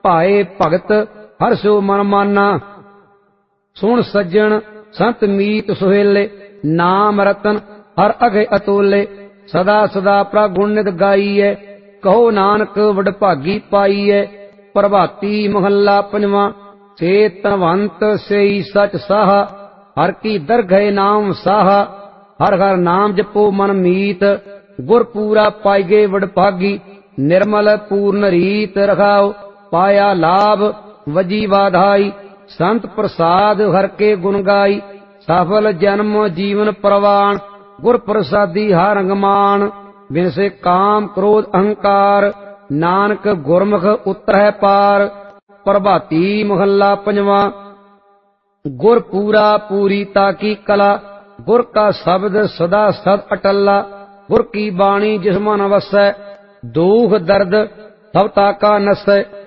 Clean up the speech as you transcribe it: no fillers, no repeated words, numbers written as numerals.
ਭਾਏ ਭਗਤ ਹਰਸਿਓ ਮਨ ਮਾਨਾ। ਸੁਣ ਸੱਜਣ ਸੰਤ ਮੀਤ ਸੁਹੇਲੇ, ਨਾਮ ਰਤਨ ਹਰ ਅਗੇ ਅਤੋਲੇ। ਸਦਾ ਸਦਾ ਪ੍ਰਗੁਣ ਨਿਤ ਗਾਈਐ, ਕਹੋ ਨਾਨਕ ਵਡਭਾਗੀ ਪਾਈਐ। ਪ੍ਰਭਾਤੀ ਮਹੱਲਾ ਪੰਜਵਾਂ। ਸੇ ਧਨਵੰਤ ਸੇਈ ਸਚ ਸਾਹਾ, ਹਰ ਕੀ ਦਰਗਹਿ ਨਾਮ ਸਾਹਾ। ਹਰ ਹਰ ਨਾਮ ਜਪੋ ਮਨ ਮੀਤ, ਗੁਰ ਪੂਰਾ ਪਾਈਗੇ ਵਡਭਾਗੀ। ਨਿਰਮਲ ਪੂਰਨ ਰੀਤ ਰਖਾਓ, ਪਾਇਆ ਲਾਭ ਵਜੀ ਵਾਧਾਈ। ਸੰਤ ਪ੍ਰਸਾਦ ਹਰ ਕੇ ਗੁਣ ਗਾਈ, ਸਫਲ ਜਨਮ ਜੀਵਨ ਪ੍ਰਵਾਨ। ਗੁਰ ਪ੍ਰਸਾਦੀ ਹਰ ਅੰਗ ਮਾਨ, ਬਿਨ ਸੇ ਕਾਮ ਕ੍ਰੋਧ ਅਹੰਕਾਰ। ਨਾਨਕ ਗੁਰਮੁਖ ਉਤਰਹਿ ਪਾਰ। ਪ੍ਰਭਾਤੀ ਮਹੱਲਾ ਪੰਜਵਾਂ। ਗੁਰ ਪੂਰਾ ਪੂਰੀ ਤਾਕੀ ਕਲਾ, ਗੁਰ ਕਾ ਸ਼ਬਦ ਸਦਾ ਸਦ ਅਟੱਲਾ। ਗੁਰ ਕੀ ਬਾਣੀ ਜਿਸ ਮਨ ਵਸੈ, ਦੁਖ ਦਰਦ ਸਭ ਤਾਕਾ ਨਸੈ।